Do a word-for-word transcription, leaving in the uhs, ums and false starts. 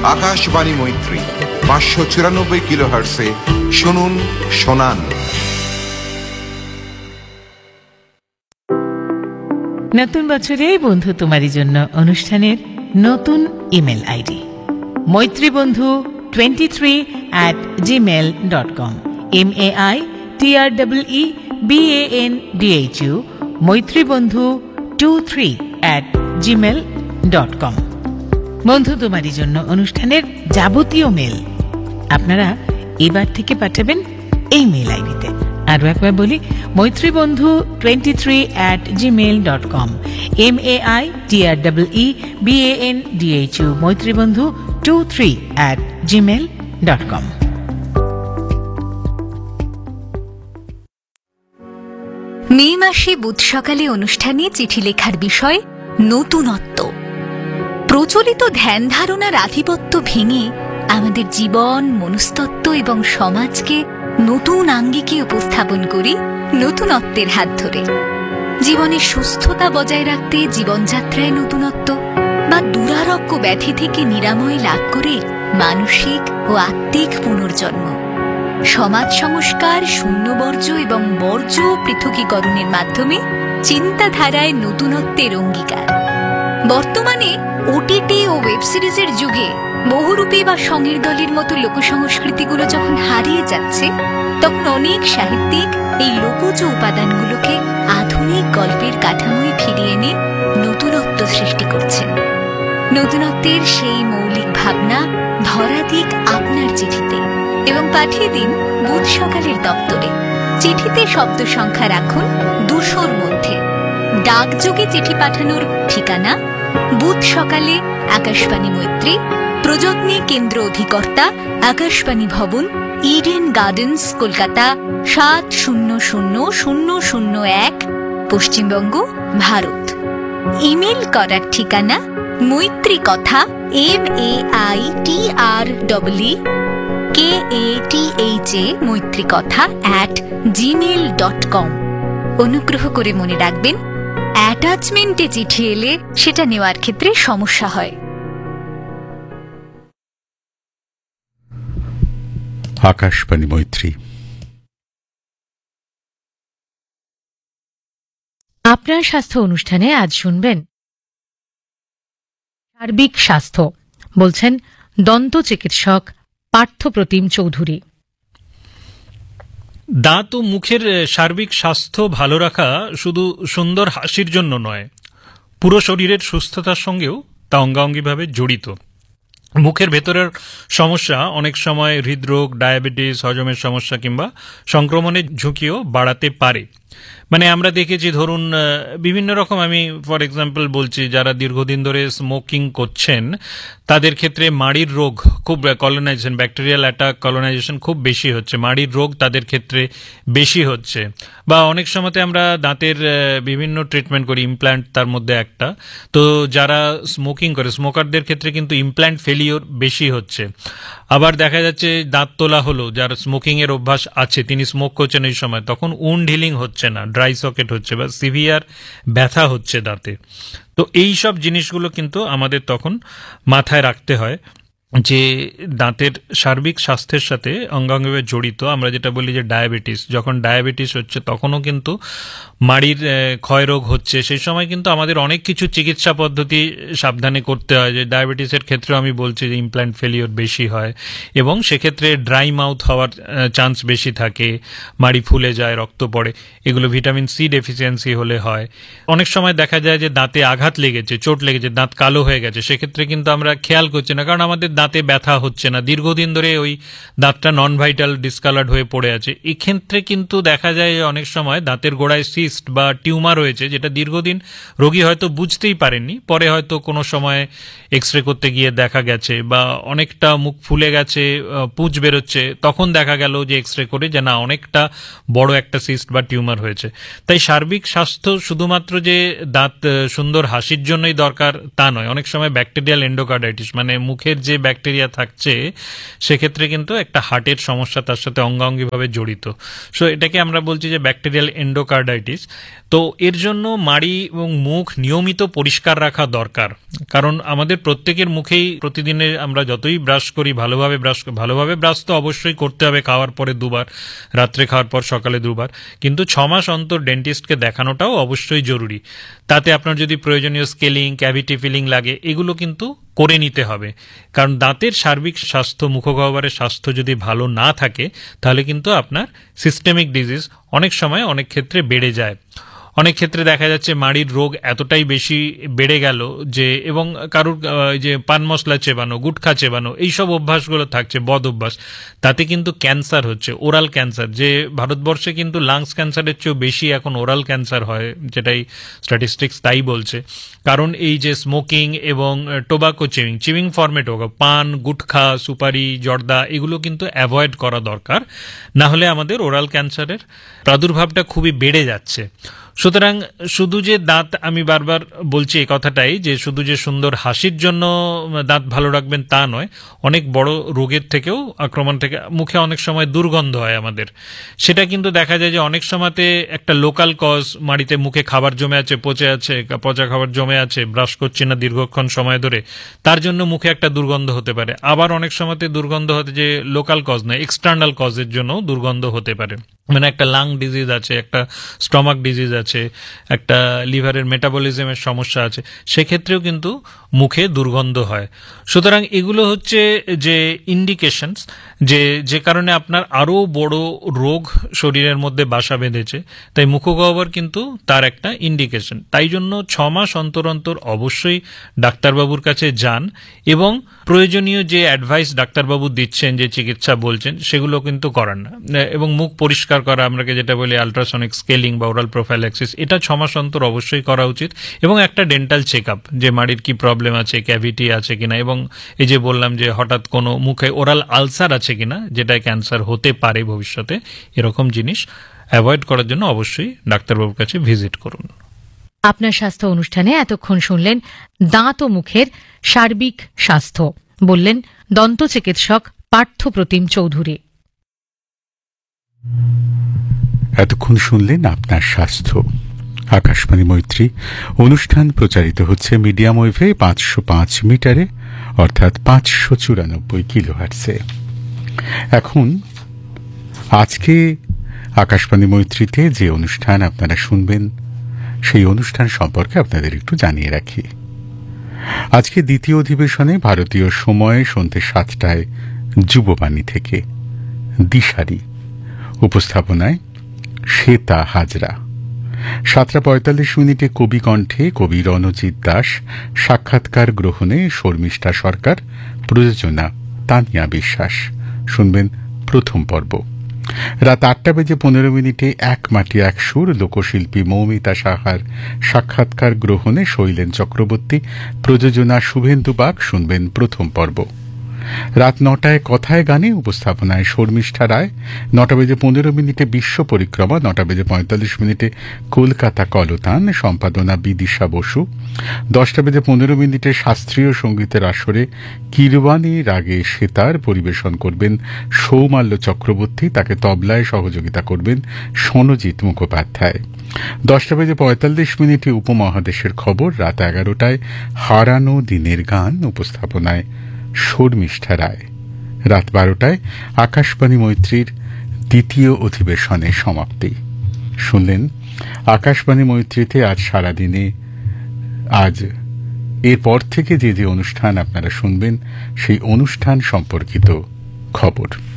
আকাশবাণী মৈত্রী পাঁচশো চুরানব্বই কিলো হার্টসে শুনুন শোনান। নতুন বছরে বন্ধু তোমারই জন্য অনুষ্ঠানের নতুন ইমেল আইডি মৈত্রী বন্ধু twenty three at Gmail dot com. M A I T R double E B A N D H U মৈত্রী বন্ধু two three at Gmail dot com. বন্ধু তোমারই জন্য অনুষ্ঠানের যাবতীয় মেল আপনারা এবার থেকে পাঠাবেন এই মেল আইডিতে। আরো একবার বলি, মৈত্রী বন্ধু twenty three at Gmail dot com. M A I T R double E B A N D H U মৈত্রী বন্ধু two three at Gmail dot com. মে মাসে বুধ সকালে অনুষ্ঠানে চিঠি লেখার বিষয় নতুনত্ব। প্রচলিত ধ্যান ধারণার আধিপত্য ভেঙে আমাদের জীবন, মনস্তত্ত্ব এবং সমাজকে নতুন আঙ্গিকে উপস্থাপন করি নতুনত্বের হাত ধরে। জীবনের সুস্থতা বজায় রাখতে জীবনযাত্রায় নতুনত্ব বা দুরারোগ্য ব্যাধি থেকে নিরাময় লাভ করে মানসিক ও আত্মিক পুনর্জন্ম। সমাজ সংস্কার, শূন্যবর্জ্য এবং বর্জ্য পৃথকীকরণের মাধ্যমে চিন্তাধারায় নতুনত্বের অঙ্গীকার। বর্তমানে ওটিটি ও ওয়েব সিরিজের যুগে বহুরূপী বা সঙ্গীর দলের মতো লোকসংস্কৃতিগুলো যখন হারিয়ে যাচ্ছে, তখন অনেক সাহিত্যিক এই লোকজ উপাদানগুলোকে আধুনিক গল্পের কাঠামোয় ফিরিয়ে এনে নতুনত্ব সৃষ্টি করছেন। নতুনত্বের সেই মৌলিক ভাবনা ধরা দিক আপনার চিঠিতে এবং পাঠিয়ে দিন বুধ সকালের দপ্তরে। চিঠিতে শব্দ সংখ্যা রাখুন দুশোর মধ্যে। ডাকযোগে চিঠি পাঠানোর ঠিকানা বুধ সকালে, আকাশবাণী মৈত্রী, প্রযত্নে কেন্দ্র অধিকর্তা, আকাশবাণী ভবন, ইডেন গার্ডেন্স, কলকাতা সাত শূন্য শূন্য শূন্য শূন্য এক, পশ্চিমবঙ্গ, ভারত। ইমেল করার ঠিকানা মৈত্রী কথা, M A I T R double E K A T H A মৈত্রী কথা অ্যাট জিমেল ডট কম। অনুগ্রহ করে মনে রাখবেন, অ্যাটাচমেন্টে চিঠি এলে সেটা নেওয়ার ক্ষেত্রে সমস্যা হয়। আকাশবাণী মৈত্রী। আপনার স্বাস্থ্য অনুষ্ঠানে আজ শুনবেন সার্বিক স্বাস্থ্য, বলছেন দন্ত চিকিৎসক পার্থপ্রতিম চৌধুরী। দাঁত ও মুখের সার্বিক স্বাস্থ্য ভালো রাখা শুধু সুন্দর হাসির জন্য নয়, পুরো শরীরের সুস্থতার সঙ্গেও তা অঙ্গাঙ্গিভাবে জড়িত। মুখের ভেতরের সমস্যা অনেক সময় হৃদরোগ, ডায়াবেটিস, হজমের সমস্যা কিংবা সংক্রমণের ঝুঁকিও বাড়াতে পারে। মানে আমরা দেখেছি, ধরুন বিভিন্ন রকম, আমি ফর এক্সাম্পল বলছি, যারা দীর্ঘদিন ধরে স্মোকিং করছেন তাদের ক্ষেত্রে মাড়ির রোগ খুব কলোনাইজেশন, ব্যাকটেরিয়াল অ্যাটাক, কলোনাইজেশন খুব বেশি হচ্ছে, মাড়ির রোগ তাদের ক্ষেত্রে বেশি হচ্ছে। বা অনেক সময়তে আমরা দাঁতের বিভিন্ন ট্রিটমেন্ট করি, ইমপ্ল্যান্ট তার মধ্যে একটা। তো যারা স্মোকিং করে, স্মোকারদের ক্ষেত্রে কিন্তু ইমপ্ল্যান্ট ফেলিওর বেশি হচ্ছে। আবার দেখা যাচ্ছে দাঁত তোলা হলো, যার স্মোকিং এর অভ্যাস আছে, তিনি স্মোক করছেন এই সময়, তখন উন্ড হিলিং হচ্ছে না, ড্রাই সকেট হচ্ছে বা সিভিয়ার ব্যথা হচ্ছে দাঁতে। তো এই সব জিনিসগুলো কিন্তু আমাদের তখন মাথায় রাখতে হয় যে দাঁতের সার্বিক স্বাস্থ্যের সাথে অঙ্গাঙ্গিভাবে জড়িত। আমরা যেটা বলি যে ডায়াবেটিস, যখন ডায়াবেটিস হচ্ছে তখনও কিন্তু মাড়ির ক্ষয়রোগ হচ্ছে, সেই সময় কিন্তু আমাদের অনেক কিছু চিকিৎসা পদ্ধতি সাবধানে করতে হয়। যে ডায়াবেটিসের ক্ষেত্রেও আমি বলছি যে ইমপ্ল্যান্ট ফেলিওর বেশি হয় এবং সেক্ষেত্রে ড্রাই মাউথ হওয়ার চান্স বেশি থাকে, মাড়ি ফুলে যায়, রক্ত পড়ে, এগুলো ভিটামিন সি ডেফিসিয়েন্সি হলে হয়। অনেক সময় দেখা যায় যে দাঁতে আঘাত লেগেছে, চোট লেগেছে, দাঁত কালো হয়ে গেছে, সেক্ষেত্রে কিন্তু আমরা খেয়াল করছি না, কারণ আমাদের দাঁতে ব্যথা হচ্ছে না, দীর্ঘদিন ধরে ওই দাঁতটা নন ভাইটাল ডিসকালার্ড হয়ে পড়ে আছে। এক্ষেত্রে কিন্তু দেখা যায় অনেক সময় দাঁতের গোড়ায় সিস্ট বা টিউমার হয়েছে, যেটা দীর্ঘদিন রোগী হয়তো বুঝতেই পারেননি, পরে হয়তো কোনো সময় এক্স রে করতে গিয়ে দেখা গেছে, বা অনেকটা মুখ ফুলে গেছে, পুঁজ বেরোচ্ছে, তখন দেখা গেল যে এক্স রে করে যে না, অনেকটা বড় একটা সিস্ট বা টিউমার হয়েছে। তাই সার্বিক স্বাস্থ্য শুধুমাত্র যে দাঁত সুন্দর হাসির জন্যই দরকার তা নয়, অনেক সময় ব্যাকটেরিয়াল এন্ডোকার্ডাইটিস, মানে মুখের যে ব্যাকটেরিয়া থাকছে সেক্ষেত্রে কিন্তু একটা হার্টের সমস্যা তার সাথে অঙ্গাঙ্গিভাবে জড়িত। সো এটাকে আমরা বলছি যে ব্যাকটেরিয়াল এন্ডোকার্ডাইটিস। তো এর জন্য মাড়ি এবং মুখ নিয়মিত পরিষ্কার রাখা দরকার। কারণ আমাদের প্রত্যেকের মুখেই প্রতিদিনে আমরা যতই ব্রাশ করি ভালোভাবে ব্রাশ ভালোভাবে ব্রাশ তো অবশ্যই করতে হবে, খাওয়ার পরে দুবার, রাত্রে খাওয়ার পর সকালে দুবার, কিন্তু ছ মাস অন্তর ডেন্টিস্টকে দেখানোটাও অবশ্যই জরুরি। তাতে আপনার যদি প্রয়োজনীয় স্কেলিং, ক্যাভিটি ফিলিং লাগে, এগুলো কিন্তু করে নিতে হবে। কারণ দাঁতের সার্বিক স্বাস্থ্য, মুখগহ্বরের স্বাস্থ্য যদি ভালো না থাকে তাহলে কিন্তু আপনার সিস্টেমিক ডিজিজ অনেক সময় অনেক ক্ষেত্রে বেড়ে যায়। অনেক ক্ষেত্রে দেখা যাচ্ছে মাড়ির রোগ এতটাই বেশি বেড়ে গেল যে, এবং কারুর যে পান মশলা চেবানো, গুটখা চেবানো, এইসব অভ্যাসগুলো থাকছে, বদ অভ্যাস, তাতে কিন্তু ক্যান্সার হচ্ছে, ওরাল ক্যান্সার। যে ভারতবর্ষে কিন্তু লাংস ক্যান্সারের চেয়েও বেশি এখন ওরাল ক্যান্সার হয়, যেটাই স্ট্যাটিস্টিক্স তাই বলছে। কারণ এই যে স্মোকিং এবং টোবাকো চিউইং, চিউইং ফর্মেট হোক, পান, গুটখা, সুপারি, জর্দা, এগুলো কিন্তু অ্যাভয়েড করা দরকার, না হলে আমাদের ওরাল ক্যান্সারের প্রাদুর্ভাবটা খুবই বেড়ে যাচ্ছে। সুতরাং শুধু যে দাঁত, আমি বারবার বলছি এই কথাটাই, যে শুধু যে সুন্দর হাসির জন্য দাঁত ভালো রাখবেন তা নয়, অনেক বড় রোগের থেকেও, আক্রমণ থেকে, মুখে অনেক সময় দুর্গন্ধ হয় আমাদের, সেটা কিন্তু দেখা যায় যে অনেক সময়তে একটা লোকাল কজ, মাড়িতে মুখে খাবার জমে আছে, পচে আছে, পচা খাবার জমে আছে, ব্রাশ করছি না দীর্ঘক্ষণ সময় ধরে, তার জন্য মুখে একটা দুর্গন্ধ হতে পারে। আবার অনেক সময়তে দুর্গন্ধ হতে যে লোকাল কজ নয়, এক্সটার্নাল কজের জন্য দুর্গন্ধ হতে পারে, মানে একটা লাং ডিজিজ আছে, একটা স্টমাক ডিজিজ আছে, একটা লিভারের মেটাবলিজমের সমস্যা আছে, সেক্ষেত্রেও কিন্তু মুখে দুর্গন্ধ হয়। সুতরাং এগুলো হচ্ছে যে ইন্ডিকেশনস, যে যে কারণে আপনার আরও বড় রোগ শরীরের মধ্যে বাসা বেঁধেছে, তাই মুখগহ্বর কিন্তু তার একটা ইন্ডিকেশন। তাই জন্য ছ মাস অন্তর অন্তর অবশ্যই ডাক্তারবাবুর কাছে যান, এবং প্রয়োজনীয় যে অ্যাডভাইস ডাক্তারবাবু দিচ্ছেন, যে চিকিৎসা বলছেন, সেগুলো কিন্তু করান না। এবং মুখ পরিষ্কার করা, আমরা যেটা বলি আলট্রাসনিক স্কেলিং বা ওরাল প্রোফাইল্যাক্সিস, এটা ছ মাস অন্তর অবশ্যই করা উচিত। এবং একটা ডেন্টাল চেক আপ, যে মাড়ির কি প্রবলেম আছে, ক্যাভিটি আছে কিনা, এবং এই যে বললাম যে হঠাৎ কোনো মুখে ওরাল আলসার আছে কিনা, যেটা ক্যান্সার হতে পারে ভবিষ্যতে, এরকম জিনিস অ্যাভয়েড করার জন্য অবশ্যই ডাক্তারবাবুর কাছে ভিজিট করুন। আপনার স্বাস্থ্য অনুষ্ঠানে এতক্ষণ শুনলেন দাঁত ও মুখের সার্বিক স্বাস্থ্য, বললেন দন্ত চিকিৎসক পার্থপ্রতিম চৌধুরী। এতক্ষণ শুনলেন আপনার স্বাস্থ্য। আকাশবাণী মৈত্রী অনুষ্ঠান প্রচারিত হচ্ছে মিডিয়াম ওয়েভে পাঁচশো পাঁচ মিটারে, অর্থাৎ পাঁচশো চুরানব্বই কিলো হার্টসে। এখন আজকে আকাশবাণী মৈত্রীতে যে অনুষ্ঠান আপনারা শুনবেন, সেই অনুষ্ঠান সম্পর্কে আপনাদের একটু জানিয়ে রাখি। আজকে দ্বিতীয় অধিবেশনে ভারতীয় সময়ে সন্ধ্যে সাতটায় যুববাণী থেকে দিশারি, উপস্থাপনায় শ্বেতা হাজরা। সাতটা পঁয়তাল্লিশ মিনিটে কবি কণ্ঠে কবি রণজিৎ দাস, সাক্ষাৎকার গ্রহণে শর্মিষ্ঠা সরকার, প্রযোজনা তানিয়া বিশ্বাস। শুনবেন প্রথম পর্ব। রাত আটটা বেজে পনেরো মিনিটে এক মাটি এক সুর, লোকশিল্পী মৌমিতা সাহার সাক্ষাৎকার গ্রহণে শৈলেন চক্রবর্তী, প্রযোজনা শুভেন্দু বাগ। শুনবেন প্রথম পর্ব। রাত নটায় কথায় গানে, উপস্থাপনায় শর্মিষ্ঠা রায়। নটা বেজে পনেরো মিনিটে বিশ্ব পরিক্রমা, নটা বেজে পঁয়তাল্লিশ মিনিটে কলকাতা কলতান, সম্পাদনা বিদিশা বসু। দশটা বেজে পনেরো মিনিটে শাস্ত্রীয় সঙ্গীতের আসরে কিরবানি রাগে সেতার পরিবেশন করবেন সৌমাল্য চক্রবর্তী, তাকে তবলায় সহযোগিতা করবেন সনজিৎ মুখোপাধ্যায়। দশটা বেজে পঁয়তাল্লিশ মিনিটে উপমহাদেশের খবর। রাত এগারোটায় হারানো দিনের গান, উপস্থাপনায় শর্মিষ্ঠা রায়। রাত বারোটায় আকাশবাণী মৈত্রীর দ্বিতীয় অধিবেশনের সমাপ্তি। শুনলেন আকাশবাণী মৈত্রীতে আজ সারাদিনে, আজ এরপর থেকে যে যে অনুষ্ঠান আপনারা শুনবেন, সেই অনুষ্ঠান সম্পর্কিত খবর।